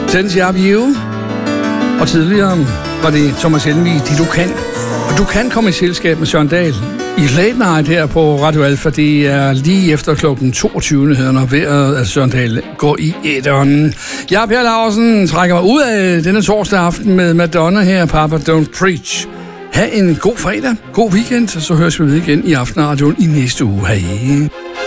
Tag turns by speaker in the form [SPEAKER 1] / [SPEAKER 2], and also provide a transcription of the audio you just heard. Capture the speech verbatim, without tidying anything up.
[SPEAKER 1] Sense Up You. Og tidligere var det Thomas Helmig, De Du Kan. Og du kan komme i selskab med Søren Dahl i Late Night her på Radio Alfa. Det er lige efter klokken toogtyve nyheder, når vejret af Søren Dahl går i æteren. Jeg, Per Laursen, trækker mig ud af denne torsdag aften med Madonna her, Papa Don't Preach. Ha' en god fredag, god weekend, så høres vi ved igen i Aftenradioen i næste uge. Hej.